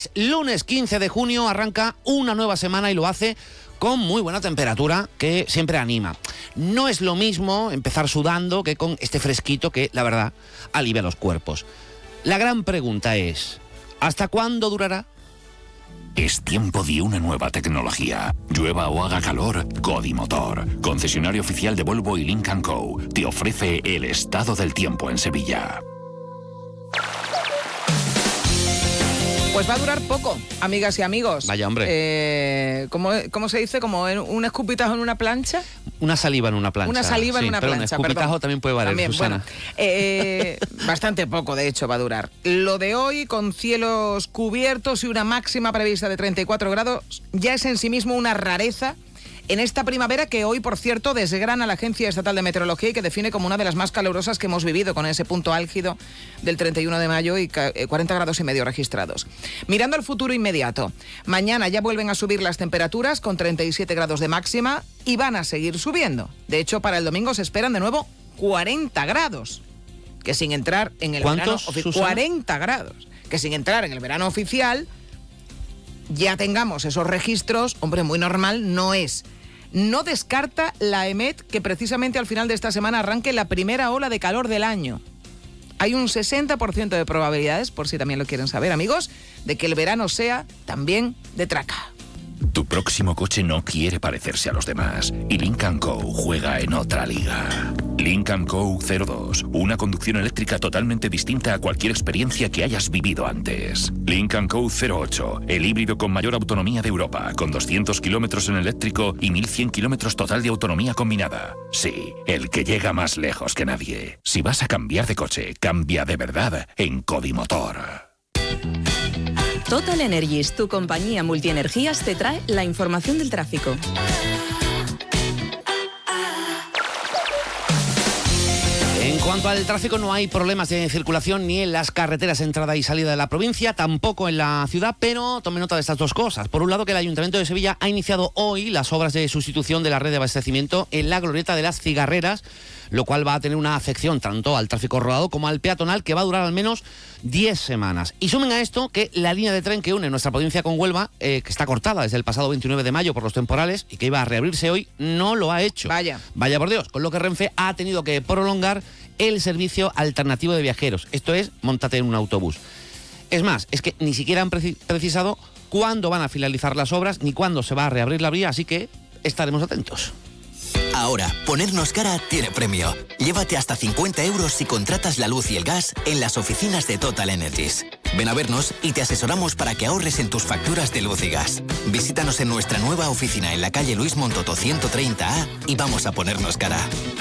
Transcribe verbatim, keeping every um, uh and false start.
Lunes quince de junio arranca una nueva semana y lo hace con muy buena temperatura que siempre anima. No es lo mismo empezar sudando que con este fresquito que, la verdad, alivia los cuerpos. La gran pregunta es, ¿hasta cuándo durará? Es tiempo de una nueva tecnología. Llueva o haga calor, Codimotor, concesionario oficial de Volvo y Lynk and Co, te ofrece el estado del tiempo en Sevilla. Pues va a durar poco, amigas y amigos. Vaya, hombre. Eh, ¿cómo, ¿Cómo se dice? ¿Como en un escupitajo en una plancha? Una saliva en una plancha. Una saliva sí, en una pero plancha, un escupitajo perdón. también puede valer, También, Susana. bueno, eh, bastante poco, de hecho, va a durar. Lo de hoy, con cielos cubiertos y una máxima prevista de treinta y cuatro grados, ya es en sí mismo una rareza en esta primavera que hoy, por cierto, desgrana la Agencia Estatal de Meteorología y que define como una de las más calurosas que hemos vivido, con ese punto álgido del treinta y uno de mayo y cuarenta grados y medio registrados. Mirando al futuro inmediato, mañana ya vuelven a subir las temperaturas con treinta y siete grados de máxima y van a seguir subiendo. De hecho, para el domingo se esperan de nuevo cuarenta grados, que sin entrar en el verano oficial, cuarenta grados, que sin entrar en el verano oficial ya tengamos esos registros. Hombre, muy normal no es. No descarta la EMET que precisamente al final de esta semana arranque la primera ola de calor del año. Hay un sesenta por ciento de probabilidades, por si también lo quieren saber, amigos, de que el verano sea también de traca. Tu próximo coche no quiere parecerse a los demás y Lynk and Co juega en otra liga. Lynk and Co cero dos, una conducción eléctrica totalmente distinta a cualquier experiencia que hayas vivido antes. Lynk and Co cero ocho, el híbrido con mayor autonomía de Europa, con doscientos kilómetros en eléctrico y mil cien kilómetros total de autonomía combinada. Sí, el que llega más lejos que nadie. Si vas a cambiar de coche, cambia de verdad en Codimotor. Total Energies, tu compañía multienergías, te trae la información del tráfico. En cuanto al tráfico, no hay problemas de circulación ni en las carreteras de entrada y salida de la provincia, tampoco en la ciudad, pero tome nota de estas dos cosas. Por un lado, que el Ayuntamiento de Sevilla ha iniciado hoy las obras de sustitución de la red de abastecimiento en la glorieta de las Cigarreras, lo cual va a tener una afección tanto al tráfico rodado como al peatonal que va a durar al menos diez semanas. Y sumen a esto que la línea de tren que une nuestra provincia con Huelva, eh, que está cortada desde el pasado veintinueve de mayo por los temporales y que iba a reabrirse hoy, no lo ha hecho. Vaya. Vaya por Dios, con lo que Renfe ha tenido que prolongar el servicio alternativo de viajeros. Esto es, móntate en un autobús. Es más, es que ni siquiera han preci- precisado cuándo van a finalizar las obras ni cuándo se va a reabrir la vía, así que estaremos atentos. Ahora, ponernos cara tiene premio. Llévate hasta cincuenta euros si contratas la luz y el gas en las oficinas de Total Energies. Ven a vernos y te asesoramos para que ahorres en tus facturas de luz y gas. Visítanos en nuestra nueva oficina en la calle Luis Montoto ciento treinta A y vamos a ponernos cara.